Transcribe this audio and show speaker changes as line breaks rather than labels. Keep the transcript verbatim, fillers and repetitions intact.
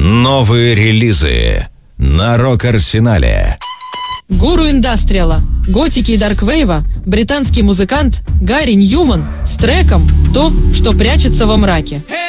Новые релизы на Рок-Арсенале.
Гуру индастриала, готики и дарквейва, британский музыкант Гарри Ньюман с треком «То, что прячется во мраке».